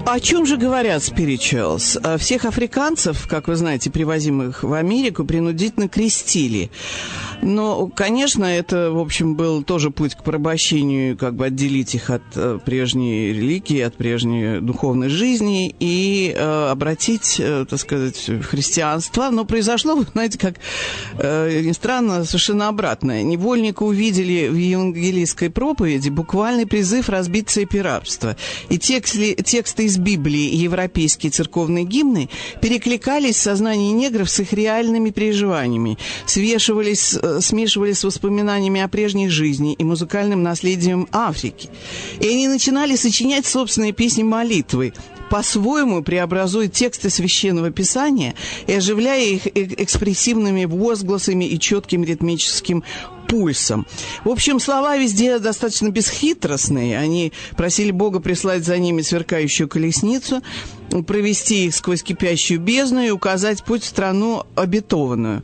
О чем же говорят spirituals? Всех африканцев, как вы знаете, привозимых в Америку, принудительно крестили. Но, конечно, это, в общем, был тоже путь к порабощению, как бы отделить их от прежней религии, от прежней духовной жизни и обратить, так сказать, в христианство. Но произошло, вы знаете, как ни странно, совершенно обратное. Невольника увидели в евангелийской проповеди буквальный призыв разбить цепи рабства. И тексты из Библии и европейские церковные гимны перекликались в сознании негров с их реальными переживаниями, смешивались с воспоминаниями о прежней жизни и музыкальным наследием Африки. И они начинали сочинять собственные песни-молитвы, по-своему преобразуя тексты Священного Писания и оживляя их экспрессивными возгласами и четким ритмическим пульсом. В общем, слова везде достаточно бесхитростные. Они просили Бога прислать за ними сверкающую колесницу, провести их сквозь кипящую бездну и указать путь в страну обетованную.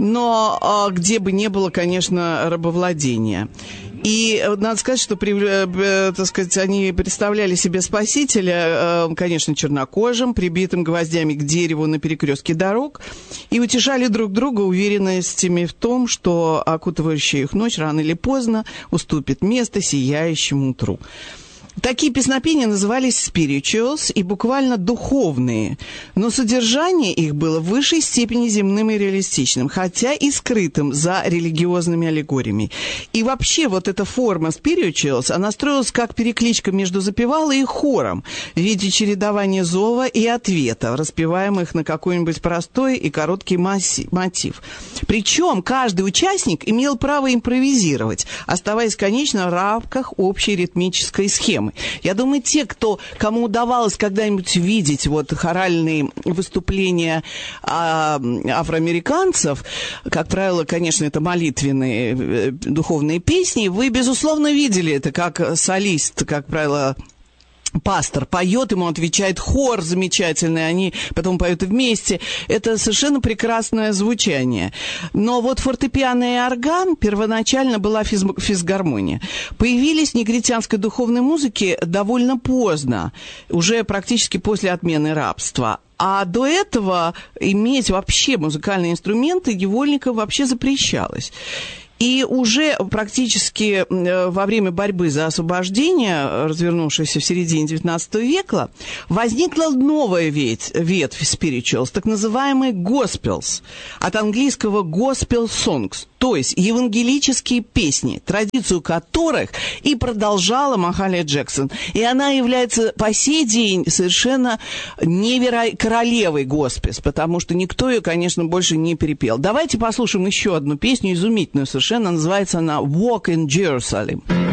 Но где бы не было, конечно, рабовладения. И надо сказать, что, так сказать, они представляли себе Спасителя, конечно, чернокожим, прибитым гвоздями к дереву на перекрестке дорог, и утешали друг друга уверенностями в том, что окутывающая их ночь рано или поздно уступит место сияющему утру. Такие песнопения назывались spirituals и буквально духовные, но содержание их было в высшей степени земным и реалистичным, хотя и скрытым за религиозными аллегориями. И вообще вот эта форма spirituals, она строилась как перекличка между запевалой и хором в виде чередования зова и ответа, распеваемых на какой-нибудь простой и короткий мотив. Причем каждый участник имел право импровизировать, оставаясь, конечно, в рамках общей ритмической схемы. Я думаю, кому удавалось когда-нибудь видеть вот хоральные выступления афроамериканцев, как правило, конечно, это молитвенные духовные песни, вы, безусловно, видели это как солист, как правило, пастор поет, ему отвечает хор замечательный, они потом поют вместе. Это совершенно прекрасное звучание. Но вот фортепиано и орган первоначально была физгармония. Появились в негритянской духовной музыке довольно поздно, уже практически после отмены рабства. А до этого иметь вообще музыкальные инструменты невольникам вообще запрещалось. И уже практически во время борьбы за освобождение, развернувшейся в середине XIX века, возникла новая ветвь spirituals, так называемые gospels, от английского gospel songs, то есть евангелические песни, традицию которых и продолжала Махалия Джексон. И она является по сей день совершенно королевой госпел, потому что никто ее, конечно, больше не перепел. Давайте послушаем еще одну песню, изумительную совершенно. Называется она «Walk in Jerusalem».